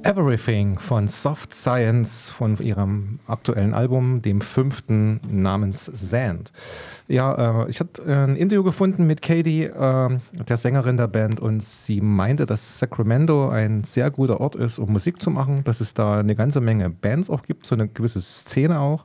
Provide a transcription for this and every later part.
Everything von Soft Science von ihrem aktuellen Album, dem 5. namens Sand. Ja, ich hatte ein Interview gefunden mit Katie, der Sängerin der Band, und sie meinte, dass Sacramento ein sehr guter Ort ist, um Musik zu machen, dass es da eine ganze Menge Bands auch gibt, so eine gewisse Szene auch.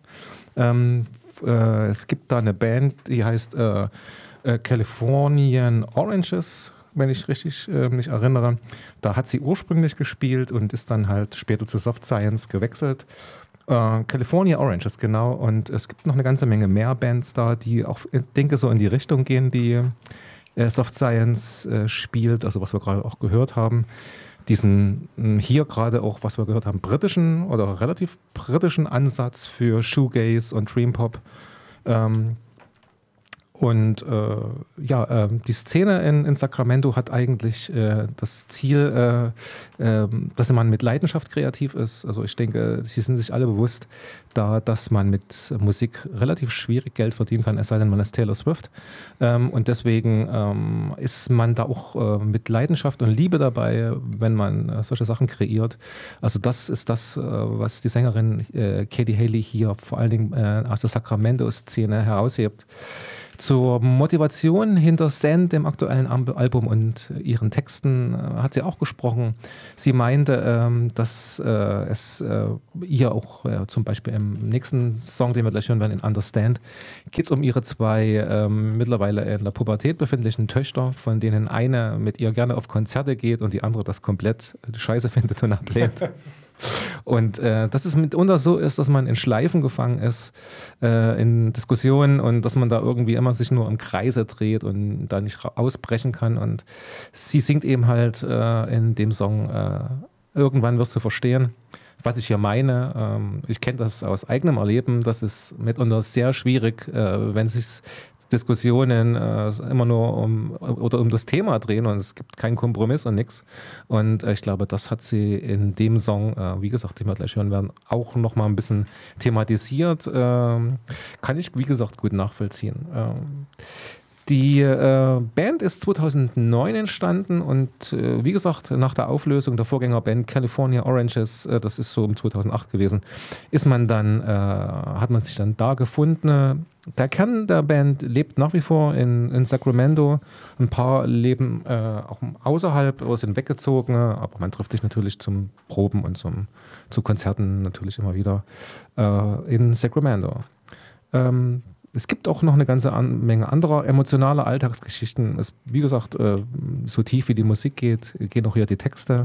Es gibt da eine Band, die heißt Californian Oranges, wenn ich richtig mich erinnere. Da hat sie ursprünglich gespielt und ist dann halt später zu Soft Science gewechselt. California Oranges, genau. Und es gibt noch eine ganze Menge mehr Bands da, die auch, ich denke, so in die Richtung gehen, die Soft Science spielt, also was wir gerade auch gehört haben. Diesen hier gerade auch, was wir gehört haben, britischen oder relativ britischen Ansatz für Shoegaze und Dream Pop. Die Szene in Sacramento hat eigentlich das Ziel, dass man mit Leidenschaft kreativ ist. Also ich denke, sie sind sich alle bewusst, dass man mit Musik relativ schwierig Geld verdienen kann, es sei denn, man ist Taylor Swift. Und deswegen ist man da auch mit Leidenschaft und Liebe dabei, wenn man solche Sachen kreiert. Also das ist das, was die Sängerin Katie Haley hier vor allen Dingen aus der Sacramento-Szene heraushebt. Zur Motivation hinter Sand, dem aktuellen Album, und ihren Texten hat sie auch gesprochen. Sie meinte, dass es ihr auch zum Beispiel im nächsten Song, den wir gleich hören werden, in Understand, geht es um ihre zwei mittlerweile in der Pubertät befindlichen Töchter, von denen eine mit ihr gerne auf Konzerte geht und die andere das komplett scheiße findet und ablehnt. Und dass es mitunter so ist, dass man in Schleifen gefangen ist, in Diskussionen, und dass man da irgendwie immer sich nur im Kreise dreht und da nicht ausbrechen kann. Und sie singt eben halt in dem Song irgendwann wirst du verstehen, was ich hier meine. Ich kenne das aus eigenem Erleben. Das ist mitunter sehr schwierig, wenn sich Diskussionen immer nur um das Thema drehen und es gibt keinen Kompromiss und nichts. Und ich glaube, das hat sie in dem Song, wie gesagt, den wir gleich hören werden, auch nochmal ein bisschen thematisiert. Kann ich, wie gesagt, gut nachvollziehen. Die Band ist 2009 entstanden und wie gesagt, nach der Auflösung der Vorgängerband California Oranges, das ist so um 2008 gewesen, hat man sich dann da gefunden. Der Kern der Band lebt nach wie vor in Sacramento. Ein paar leben auch außerhalb oder sind weggezogen, aber man trifft sich natürlich zum Proben und zu Konzerten natürlich immer wieder in Sacramento. Es gibt auch noch eine ganze Menge anderer emotionaler Alltagsgeschichten. Wie gesagt, so tief wie die Musik geht, gehen auch hier die Texte.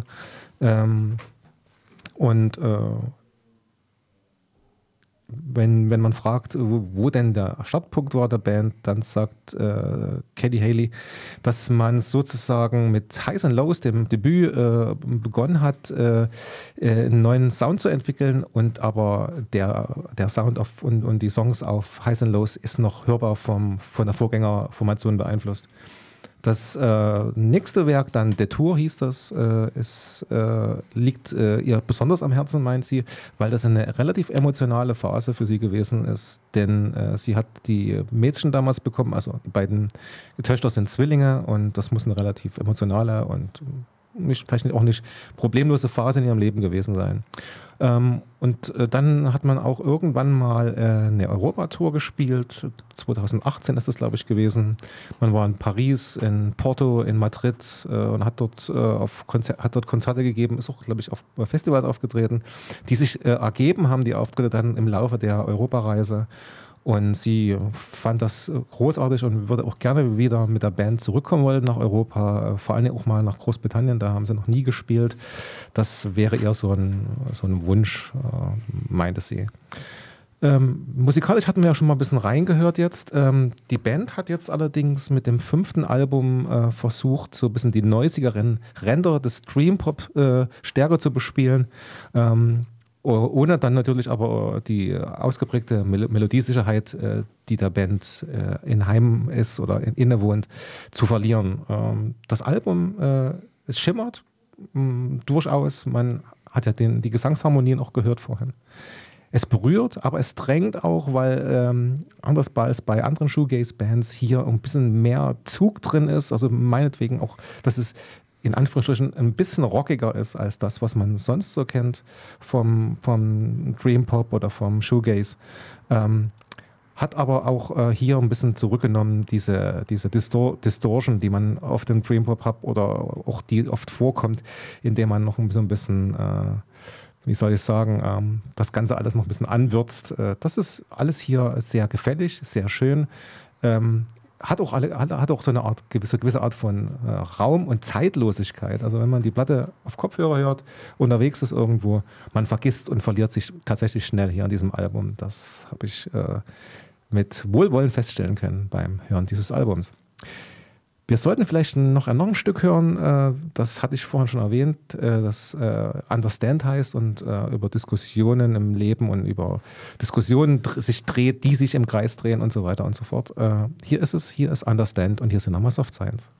Wenn man fragt, wo denn der Startpunkt war der Band, dann sagt Katie Haley, dass man sozusagen mit Highs and Lows, dem Debüt, begonnen hat, einen neuen Sound zu entwickeln, und aber der Sound und die Songs auf Highs and Lows ist noch hörbar von der Vorgängerformation beeinflusst. Das nächste Werk, dann Detour hieß das, liegt ihr besonders am Herzen, meint sie, weil das eine relativ emotionale Phase für sie gewesen ist, denn sie hat die Mädchen damals bekommen, also die beiden Töchter sind Zwillinge, und das muss eine relativ emotionale und vielleicht auch nicht problemlose Phase in ihrem Leben gewesen sein. Dann hat man auch irgendwann mal eine Europatour gespielt. 2018 ist es, glaube ich, gewesen. Man war in Paris, in Porto, in Madrid und hat dort Konzerte gegeben, ist auch, glaube ich, auf Festivals aufgetreten, die sich ergeben haben, die Auftritte dann im Laufe der Europareise. Und sie fand das großartig und würde auch gerne wieder mit der Band zurückkommen wollen nach Europa, vor allem auch mal nach Großbritannien, da haben sie noch nie gespielt. Das wäre eher so ein Wunsch, meinte sie. Musikalisch hatten wir ja schon mal ein bisschen reingehört jetzt. Die Band hat jetzt allerdings mit dem 5. Album versucht, so ein bisschen die neusigeren Ränder des Dream Pop stärker zu bespielen. Ohne dann natürlich aber die ausgeprägte Melodiesicherheit, die der Band inheim ist oder innewohnt, zu verlieren. Das Album, es schimmert durchaus. Man hat ja die Gesangsharmonien auch gehört vorhin. Es berührt, aber es drängt auch, weil anders als bei anderen Shoegaze-Bands hier ein bisschen mehr Zug drin ist. Also meinetwegen auch, dass es in Anführungsstrichen ein bisschen rockiger ist als das, was man sonst so kennt vom Dream Pop oder vom Shoegaze. Hat aber auch hier ein bisschen zurückgenommen, diese Distortion, die man auf dem Dream Pop hat oder auch die oft vorkommt, indem man noch so ein bisschen, wie soll ich sagen, das Ganze alles noch ein bisschen anwürzt. Das ist alles hier sehr gefällig, sehr schön. Hat auch so eine gewisse Art von Raum und Zeitlosigkeit. Also wenn man die Platte auf Kopfhörer hört, unterwegs ist irgendwo, man vergisst und verliert sich tatsächlich schnell hier an diesem Album. Das habe ich mit Wohlwollen feststellen können beim Hören dieses Albums. Wir sollten vielleicht noch ein Stück hören, das hatte ich vorhin schon erwähnt, das Understand heißt und über Diskussionen im Leben und über Diskussionen die sich im Kreis drehen und so weiter und so fort. Hier ist Understand und hier sind nochmal Soft Science.